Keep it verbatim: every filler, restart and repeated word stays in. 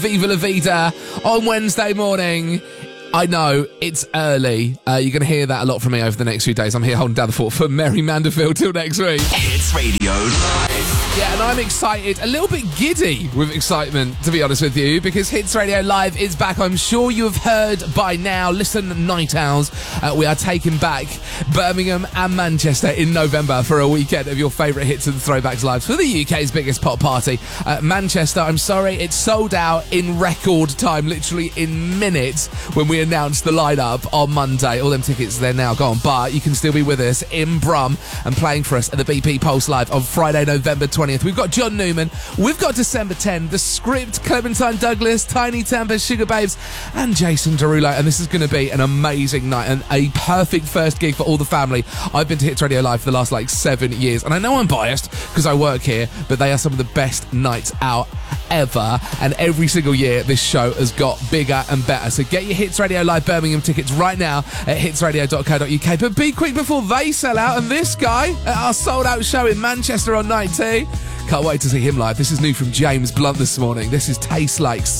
Viva La Vida on Wednesday morning. I know, it's early. Uh, you're going to hear that a lot from me over the next few days. I'm here holding down the fort for Mary Manderfield till next week. Hits Radio Live. Yeah, and I'm excited, a little bit giddy with excitement, to be honest with you, because Hits Radio Live is back. I'm sure you have heard by now. Listen, Night Owls, uh, we are taking back Birmingham and Manchester in November for a weekend of your favourite hits and throwbacks lives for the U K's biggest pop party. Uh, Manchester, I'm sorry, it's sold out in record time, literally in minutes, when we announced the lineup on Monday. All them tickets, they're now gone, but you can still be with us in Brum and playing for us at the B P Pulse Live on Friday, November twentieth. We've got John Newman, we've got December tenth, The Script, Clementine Douglas, Tiny Tampa, Sugar Babes, and Jason Derulo. And this is going to be an amazing night and a perfect first gig for all the family. I've been to Hits Radio Live for the last like seven years, and I know I'm biased because I work here, but they are some of the best nights out ever, and every single year this show has got bigger and better. So get your Hits Radio Live Birmingham tickets right now at hits radio dot co dot uk, but be quick before they sell out. And this guy at our sold out show in Manchester on night two, can't wait to see him live. This is new from James Blunt this morning. This is Taste Like